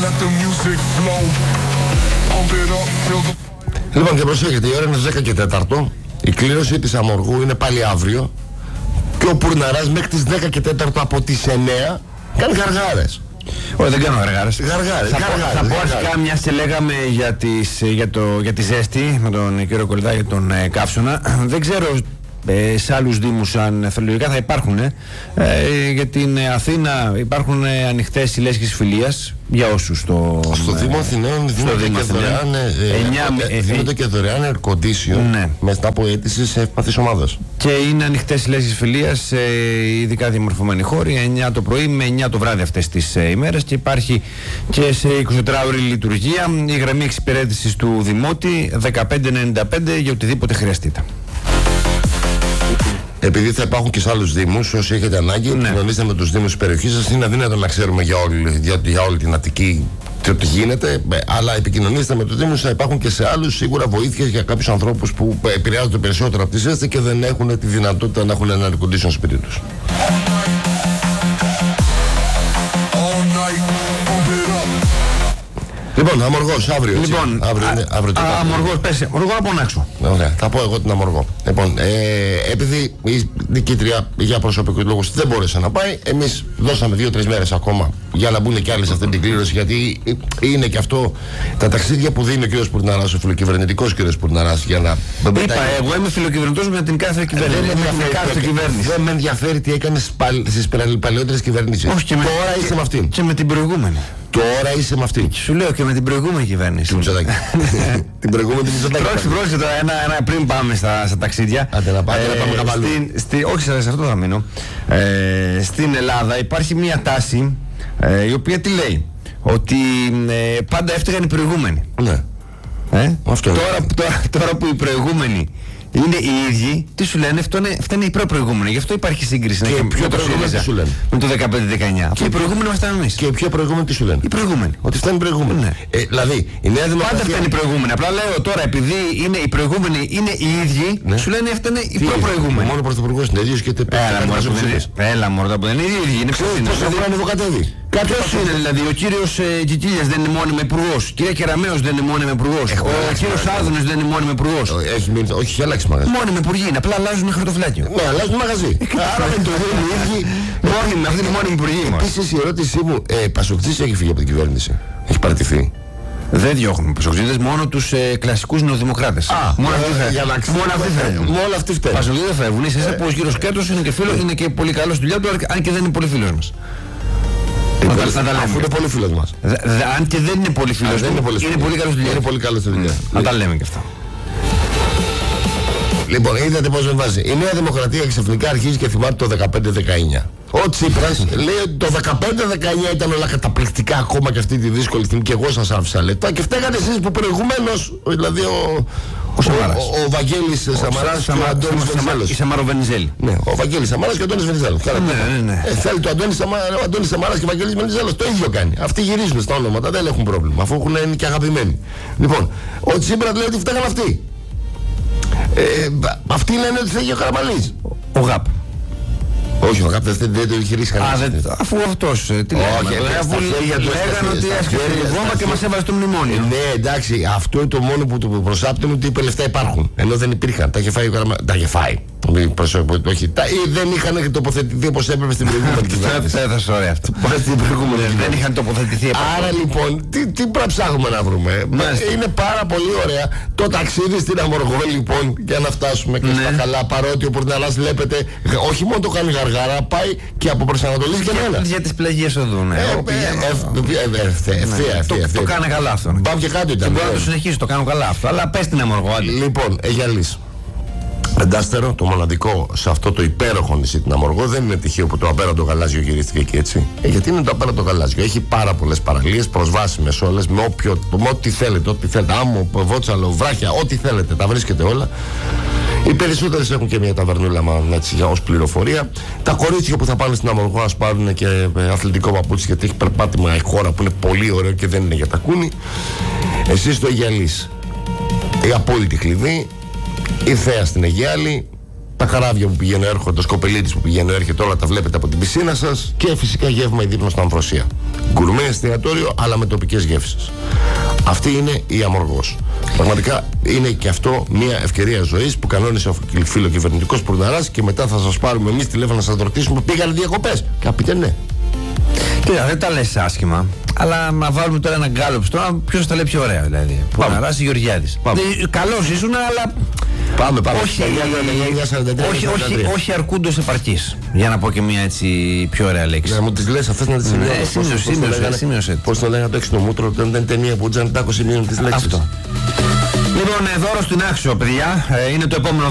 Λοιπόν, και προσέχετε, η ώρα είναι 10 και 4. Η κλήρωση της Αμοργού είναι πάλι αύριο. Και ο Πουρναράς μέχρι τις 10 και 4 από τις 9 κάνει γαργάρες. Όχι, δεν κάνω γαργάρες. Θα πω αρχικά, μιας και λέγαμε για τη ζέστη με τον κύριο Κολυδά και τον Καύσωνα. Δεν ξέρω σε άλλους δήμους αν θελοντικά θα υπάρχουν. Για την Αθήνα υπάρχουν ανοιχτές οι λέσχες φιλίας για όσους στο Δήμο Αθηναίων δίνονται και δωρεάν air condition μετά από αίτηση σε ευπαθής ομάδας. Και είναι ανοιχτές οι λέσχες φιλίας σε ειδικά διαμορφωμένοι χώροι 9 το πρωί με 9 το βράδυ αυτές τις ημέρες, και υπάρχει και σε 24ωρη λειτουργία η γραμμή εξυπηρέτησης του Δημότη 1595 για οτιδήποτε χρειαστείτε. Επειδή θα υπάρχουν και σε άλλους δήμους, όσοι έχετε ανάγκη, επικοινωνήστε με τους δήμους της περιοχής σας. Είναι αδύνατο να ξέρουμε για όλη την Αττική τι γίνεται, αλλά επικοινωνήστε με τους δήμους. Θα υπάρχουν και σε άλλους σίγουρα βοήθειες για κάποιους ανθρώπους που επηρεάζονται περισσότερο από τη ζέστη και δεν έχουν τη δυνατότητα να έχουν ένα air condition σπίτι τους. Λοιπόν, Αμοργός, αύριο. Λοιπόν, Αμοργός, πες, Αμοργό από Νάξο. Ωραία, θα πω εγώ την Αμοργό. Λοιπόν, επειδή η νικήτρια για προσωπικούς λόγους δεν μπόρεσε να πάει, εμείς δώσαμε 2-3 μέρες ακόμα για να μπουν και άλλοι σε αυτή την κλήρωση, γιατί είναι και αυτό τα ταξίδια που δίνει ο κ. Πουρναράς, ο φιλοκυβερνητικός κ. Πουρναράς, για να. Είπα, εγώ είμαι φιλοκυβερνητικός με την κάθε κυβέρνηση. Δεν με ενδιαφέρει τι έκανε στις παλαιότερες κυβερνήσεις. Τώρα είσαι με αυτήν. Και με την προηγούμενη. Τώρα είσαι με αυτή. Σου λέω και με την προηγούμενη κυβέρνηση. Την Μητσοτάκη. Την προηγούμενη την Μητσοτάκη. Πρόκειται τώρα ένα πριν πάμε στα ταξίδια. Άντε να πάμε καπαλού. Όχι, σε αυτό θα μείνω. Στην Ελλάδα υπάρχει μια τάση η οποία τι λέει? Ότι πάντα έφταιγαν οι προηγούμενοι. Ναι. Τώρα που οι προηγούμενοι είναι οι ίδιοι, τι σου λένε? Φταίνε οι προηγούμενοι. Γι' αυτό υπάρχει σύγκριση. Και πιο προηγούμενοι τι σου λένε? Με το 15-19. Και οι προηγούμενοι ήμασταν εμείς. Και πιο προηγούμενοι τι σου λένε? Οι προηγούμενοι. Ότι φταίνουν οι προηγούμενοι. Ναι. Δηλαδή, η Νέα Δημοκρατία. Πάντα φταίνουν οι προηγούμενοι. Απλά λέω τώρα, επειδή είναι οι προηγούμενοι είναι οι ίδιοι, σου λένε φταίνε οι προηγούμενοι. Μόνο πρωθυπουργός είναι ίδιος και Έλα μωρά που δεν είναι οι ίδιοι. Είναι πόσο ανεβοκατέβει. Κάποιος είναι δηλαδή, ο κύριος Κικίλιας δεν είναι μόνιμο υπουργός, η κυρία Κεραμέως δεν είναι μόνιμο υπουργός, ο κύριος Άδωνος δεν είναι μόνιμο υπουργός. Όχι, έχει αλλάξει μαγαζί. Μόνιμο υπουργοί είναι, απλά αλλάζουν χαρτοφυλάκιο. Ναι, αλλάζουν μαγαζί. Άρα δεν το δίνουν οι ίδιοι. Μόνιμοι, αυτή είναι η μόνιμη υπουργή μας. Επίσης η ερώτησή μου, Πασοκτζής έχει φύγει από την κυβέρνηση? Έχει παραιτηθεί? Δεν διώχνουμε Πασοκτζίδες, μόνο τους κλασικούς νεοδημοκράτες. Μόνο αυτοί φεύγουν. Πασοκτζίδες δεν φεύγουν. Ίσα που ο κύριος Κέρτος είναι και φίλος, είναι και πολύ καλός στη δουλειά του, αν και δεν είναι πολύ φίλος μας. Αφού είναι πολύ φίλος μας. Αν και δεν είναι πολύ φίλος, είναι πολύ καλός δουλειά. Είναι πολύ καλός στη δουλειά. Να τα λέμε και αυτά. Λοιπόν, είδατε πώς με βάζει. Η Νέα Δημοκρατία ξαφνικά αρχίζει και θυμάται το 15-19. Ο Τσίπρας λέει ότι το 15-19 ήταν όλα καταπληκτικά ακόμα και αυτή τη δύσκολη στιγμή, και εγώ σας άφησα λεπτά και φταίγατε εσείς που προηγουμένως, δηλαδή ο Βαγγέλης Σαμαράς και ο Αντώνης Βενιζέλος. Η Σαμαροβενιζέλη. Ναι, ο Βαγγέλης Σαμαράς και ο Αντώνης Βενιζέλος. Θέλει το ο Αντώνης Σαμαράς και ο Βαγγέλης Βενιζέλος το ίδιο κάνει. Αυτοί γυρίζουν στα ονόματα, δεν έχουν πρόβλημα, αφού είναι και αγαπημένοι. Λοιπόν, ο Τσίπρας λέει ότι φταίγαν αυτοί. Αυτοί λένε ότι θέλει ο Καραμανλής. Ο ΓΑΠ. Όχι, ο ΓΑΠ δεν το είχε ρίξει κανένας. Αφού αυτός τι λέει? Λέγανε ότι έσκασε τη βόμβα και μας έβαλε στο μνημόνιο. Ναι, εντάξει, αυτό είναι το μόνο που του προσάπτουν, ότι είπε λεφτά υπάρχουν. Ενώ δεν υπήρχαν. Τα είχε φάει ο Καραμανλής. Τα είχε φάει. Όχι, δεν είχαν τοποθετηθεί όπως έπρεπε στην προηγούμενη κυβέρνηση. Έδωσε ωραία αυτό. Δεν είχαν τοποθετηθεί. Άρα λοιπόν, τι ψάχνουμε να βρούμε? Είναι πάρα πολύ ωραία το ταξίδι στην Αμοργό, λοιπόν, για να φτάσουμε και στα καλά. Παρότι ο Πουρναράς βλέπετε, όχι μόνο το κάνει γαργάρα, πάει και από προς Ανατολής και μένα. Για τις πλαγίες οδού, ναι. Το κάνει καλά αυτό. Πάμε και κάτω ήταν. Μπορώ να το συνεχίσω, το κάνω καλά αυτό. Αλλά πες την Αμοργό. Λοιπόν, Αιγιαλής. Εντάστερο, το μοναδικό σε αυτό το υπέροχο νησί, την Αμοργό, δεν είναι τυχαίο που το απέραντο γαλάζιο γυρίστηκε εκεί, έτσι. Γιατί είναι το απέραντο γαλάζιο. Έχει πάρα πολλές παραλίες, προσβάσιμες όλες, με ό,τι θέλετε, άμμο, βότσαλο, βράχια, ό,τι θέλετε, τα βρίσκετε όλα. Οι περισσότερες έχουν και μια ταβερνούλα, έτσι, ως πληροφορία. Τα κορίτσια που θα πάνε στην Αμοργό ας πάρουν και αθλητικό παπούτσι, γιατί έχει περπάτημα η χώρα που είναι πολύ ωραίο και δεν είναι για τακούνι. Εσείς στο Αιγιαλής, η απόλυτη κλειδί. Η θέα στην Αιγιάλη, τα καράβια που πηγαίνουν έρχονται, το σκοπελίτης που πηγαίνει έρχεται, όλα τα βλέπετε από την πισίνα σας και φυσικά γεύμα ή δείπνο στην Αμβροσία. Γκουρμέ εστιατόριο, αλλά με τοπικές γεύσεις. Αυτή είναι η Αμοργός. Πραγματικά είναι και αυτό μια ευκαιρία ζωής που κανόνισε ο φιλοκυβερνητικός Πουρναράς και μετά θα σας πάρουμε εμείς τηλέφωνο να σας ρωτήσουμε πήγανε διακοπές. Και θα πείτε ναι. Κοίτα, δεν τα λες άσχημα, αλλά να βάλουμε τώρα ένα γκάλωπ τώρα, ποιος τα λέει πιο ωραία δηλαδή. Πουρναράς ή Γεωργιάδης. Καλός ήσουν, αλλά. Πάμε. Όχι αρκούντος επαρκής. Για να πω και μια έτσι πιο ωραία λέξη. Να μου τις λες αυτές να τις σημειώσεις. Πώς το λέγανε το έξι το μούτρο, δεν ήταν ταινία που Τζαν Τάκο σημείωνε τις λέξεις. Αυτό. Λοιπόν, δώρο στην Άξιο, παιδιά. Είναι το επόμενο